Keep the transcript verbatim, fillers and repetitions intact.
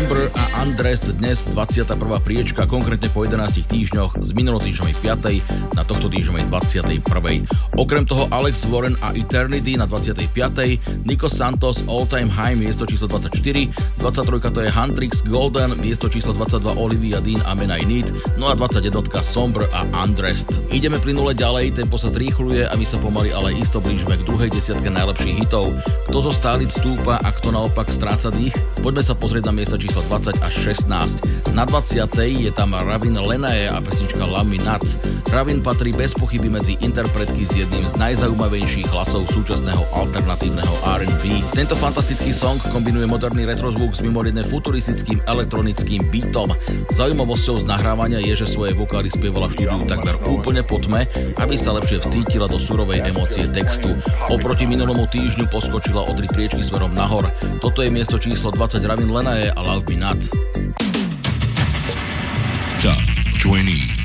Somber a Undressed dnes dvadsiata prvá priečka, konkrétne po jedenástich týždňoch z minulotýždňovej piatej na tohto týždňovej dvadsiatej prvej. Okrem toho Alex Warren a Eternity na dvadsiatej piatej, Nico Santos All Time High miesto číslo dvadsaťštyri, dvadsaťtrojka to je Huntrix Golden, miesto číslo dvadsaťdva Olivia Dean a Man I Need, no a dvadsaťjednotka Somber a Undressed. Ideme plynule ďalej, tempo sa zrýchľuje a my sa pomaly ale isto blížime k druhej desiatke najlepších hitov. Kto zo stálic stúpa a kto naopak stráca dých? Poďme sa pozrieť na miesta číslo dvadsať až šestnásť. Na dvadsiatej je tam Ravin Lenae a pesnička Love Me Not. Ravin patrí bez pochyby medzi interpretky s jedným z najzaujímavejších hlasov súčasného alternatívneho er end bí. Tento fantastický song kombinuje moderný retrozvuk s mimoriadne futuristickým elektronickým beatom. Zaujímavosťou z nahrávania je, že svoje vokály spievala v štúdiu takmer úplne po tme, aby sa lepšie vcítila do surovej emócie textu. Oproti minulomu týždňu poskočila o tri priečky smerom nahor. Toto je miesto číslo dvadsať Ravin Lenae a Love Me Not. Top dvadsiat.